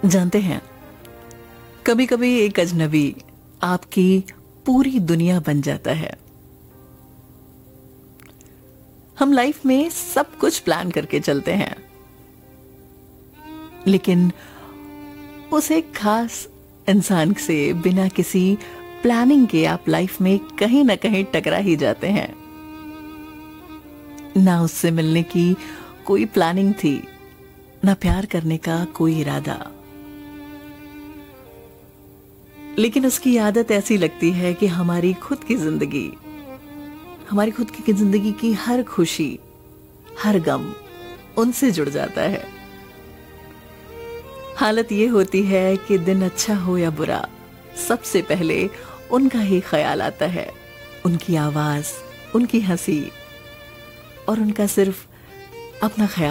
जानते हैं, कभी कभी एक अजनबी आपकी पूरी दुनिया बन जाता है। हम लाइफ में सब कुछ प्लान करके चलते हैं, लेकिन उस एक खास इंसान से बिना किसी प्लानिंग के आप लाइफ में कहीं ना कहीं टकरा ही जाते हैं। ना उससे मिलने की कोई प्लानिंग थी, ना प्यार करने का कोई इरादा, लेकिन उसकी आदत ऐसी लगती है कि हमारी खुद की जिंदगी की हर खुशी, हर गम उनसे जुड़ जाता है। हालत ये होती है कि दिन अच्छा हो या बुरा, सबसे पहले उनका ही ख्याल आता है। उनकी आवाज, उनकी हंसी और उनका सिर्फ अपना ख्याल